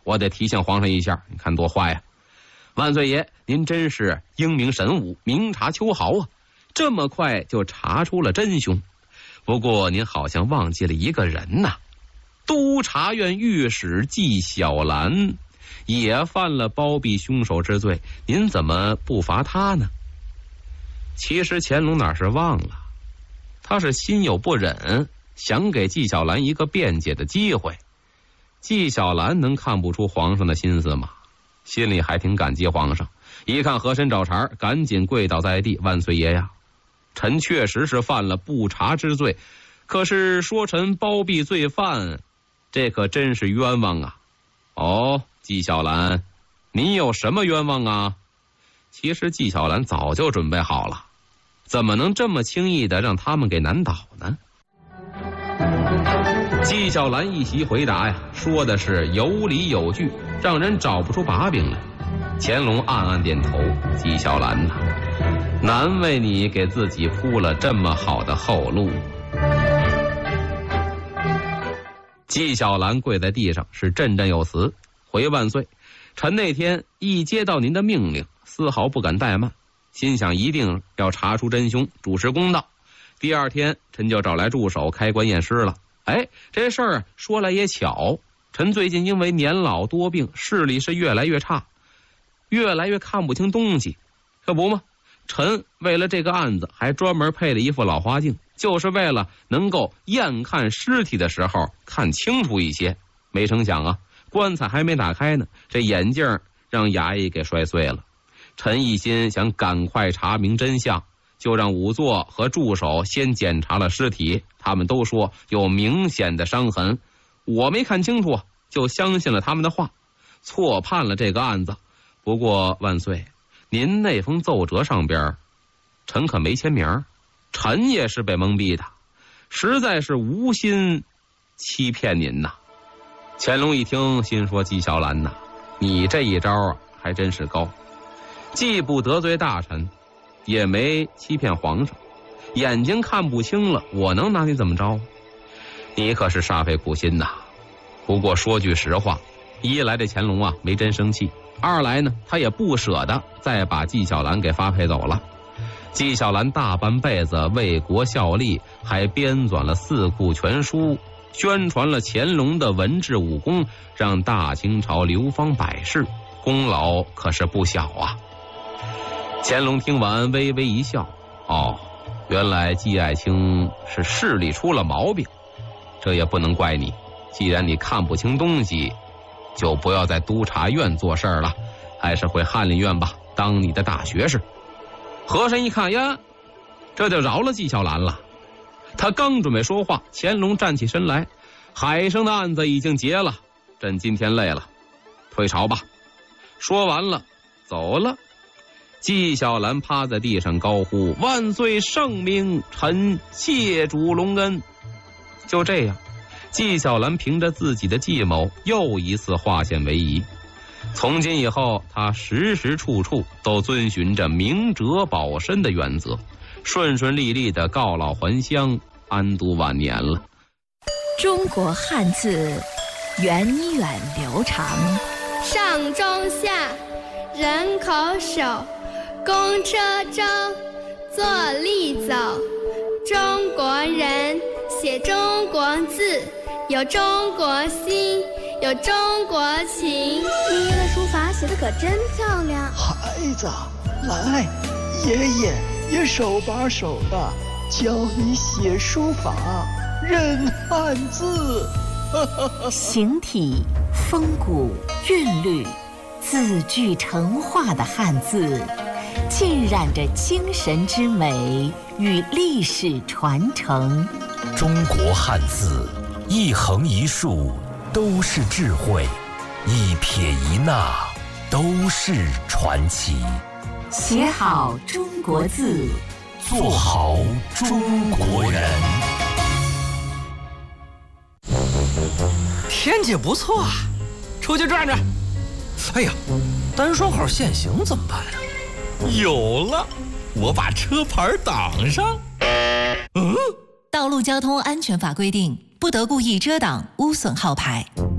我得提醒皇上一下，你看多坏呀！万岁爷，您真是英明神武，明察秋毫啊！这么快就查出了真凶。不过您好像忘记了一个人呐，督察院御史纪晓岚也犯了包庇凶手之罪，您怎么不罚他呢？其实乾隆哪是忘了，他是心有不忍，想给纪晓岚一个辩解的机会。纪晓岚能看不出皇上的心思吗？心里还挺感激皇上，一看和珅找茬，赶紧跪倒在地，万岁爷呀，臣确实是犯了不察之罪，可是说臣包庇罪犯，这可真是冤枉啊！哦，纪晓岚，你有什么冤枉啊？其实纪晓岚早就准备好了，怎么能这么轻易的让他们给难倒呢？纪晓岚一席回答呀，说的是有理有据，让人找不出把柄来。乾隆暗暗点头，纪晓岚呐，难为你给自己铺了这么好的后路。纪晓岚跪在地上，是振振有词，回万岁，臣那天一接到您的命令，丝毫不敢怠慢，心想一定要查出真凶，主持公道。第二天，臣就找来助手开棺验尸了。哎，这事儿说来也巧，臣最近因为年老多病，视力是越来越差，越来越看不清东西，可不吗？臣为了这个案子还专门配了一副老花镜，就是为了能够验看尸体的时候看清楚一些。没成想啊，棺材还没打开呢，这眼镜让衙役给摔碎了。臣一心想赶快查明真相，就让仵作和助手先检查了尸体，他们都说有明显的伤痕，我没看清楚，就相信了他们的话，错判了这个案子。不过万岁，您那封奏折上边，臣可没签名，臣也是被蒙蔽的，实在是无心欺骗您呐。乾隆一听，心说纪晓岚呐，你这一招还真是高，既不得罪大臣，也没欺骗皇上，眼睛看不清了，我能拿你怎么着？你可是煞费苦心呐。不过说句实话，一来这乾隆啊没真生气，二来呢他也不舍得再把纪晓岚给发配走了。纪晓岚大半辈子为国效力，还编纂了4库全书，宣传了乾隆的文治武功，让大清朝流芳百世，功劳可是不小啊。乾隆听完微微一笑，哦，原来纪爱卿是视力出了毛病，这也不能怪你，既然你看不清东西，就不要在督察院做事了，还是回翰林院吧，当你的大学士。和珅一看呀，这就饶了纪晓岚了。他刚准备说话，乾隆站起身来，海生的案子已经结了，朕今天累了，退朝吧。说完了走了。纪晓岚趴在地上高呼万岁圣明，臣谢主隆恩。就这样，纪晓岚凭着自己的计谋又一次化险为夷。从今以后，他时时处处都遵循着明哲保身的原则，顺顺利利的告老还乡，安度晚年了。 中国汉字源远流长， 上中下，人口手，公车舟，坐立走。中国人写中国字，有中国心，有中国情。爷爷的书法写得可真漂亮。 孩子，来，爷爷也手把手的教你写书法，认汉字。 形体、风骨、韵律，字句成画的汉字，浸染着精神之美与历史传承。 中国汉字，一横一竖都是智慧，一撇一捺都是传奇。 写好中国字， 做好中国人。 天气不错啊，出去转转。哎呀，单双号限行怎么办啊？有了，我把车牌挡上。 道路交通安全法规定，不得故意遮挡、污损号牌。